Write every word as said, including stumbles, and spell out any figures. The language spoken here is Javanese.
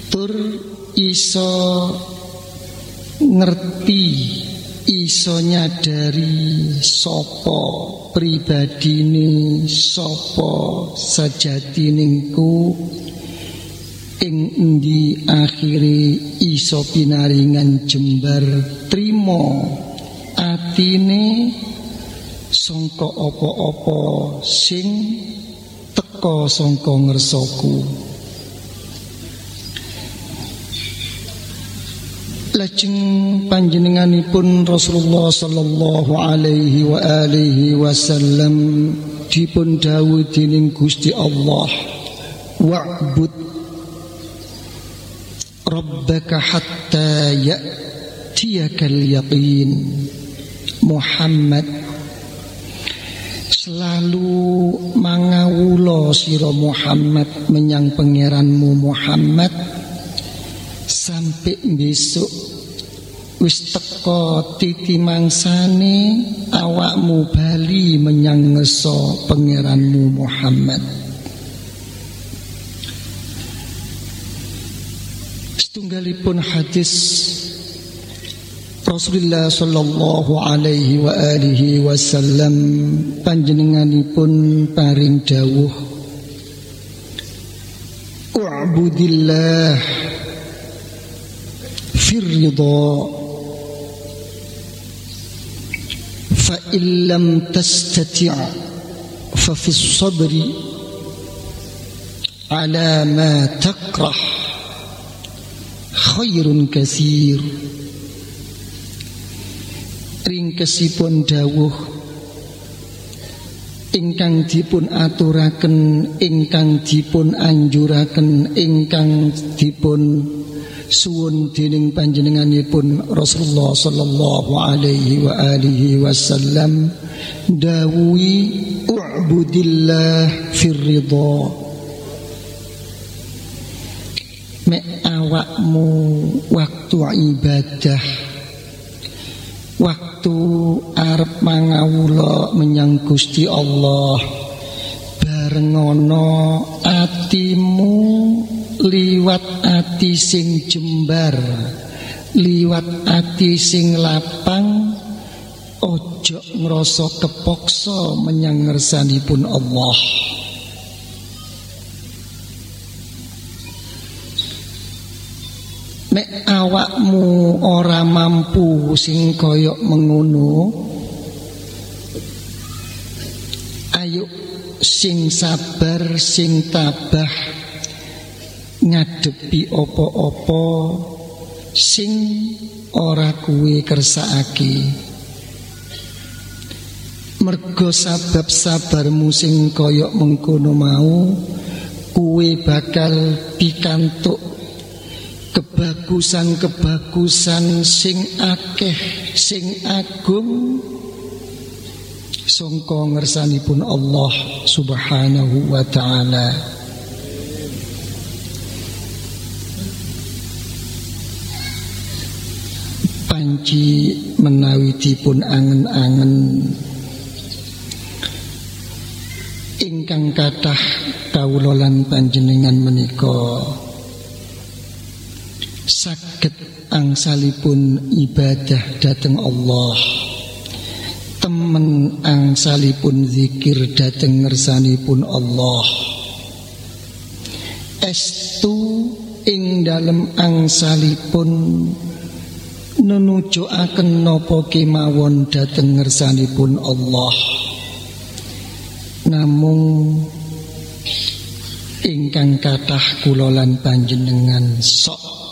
tur iso ngerti, iso nyadari sapa pribadine, sapa sajatiningku, ing endi akhire iso pinaringan jembar trimo atine sangka apa-apa sing teka sangka ngersaku. Lajeng panjenenganipun Rasulullah sallallahu alaihi wa alihi wasallam dipun dawuh dening Gusti Allah, wa'bud rabbaka hatta ya'tiyakal yaqin. Muhammad, selalu mangawula sira Muhammad menyang pangeranmu Muhammad sampai besok wis teka titi mangsane awakmu bali menyang ngeso pangeranmu Muhammad. Setunggalipun hadis Rasulullah sallallahu alaihi wa alihi wasallam panjenenganipun paring dawuh, u'budillah firridha fa illam tastati' fa fis sabri ala ma takrah khairun katsir. Ringkesipun dawuh ingkang dipun aturaken, ingkang dipun anjuraken, ingkang dipun suwun dening panjenenganipun Rasulullah sallallahu alaihi wa alihi wasallam dawuhi, u'budillah firridha. Mek awakmu waktu ibadah, waktu arep mangawula menyang Gusti Allah, bareng ana atimu liwat ati sing jembar, liwat ati sing lapang, ojo ngrasa kepaksa menyang ngersanipun Allah. Nek awakmu ora mampu sing kaya mengono, ayo sing sabar, sing tabah ngadepi apa-apa sing ora kuwe kersakake. Mergo sabab sabarmu sing kaya mengkono mau, kuwe bakal pikantuk kebagusan-kebagusan sing akeh, sing agung sangka ngersanipun Allah Subhanahu wa ta'ala. Panci menawi dipun angen-angen ingkang kathah kawula lan panjenengan menika saged angsalipun ibadah dhateng Allah, temen angsalipun zikir dhateng ngersanipun Allah, estu ing dalem angsalipun nunujuaken napa kemawon dhateng ngersanipun Allah. Namung ingkang kathah kula lan panjenengan sok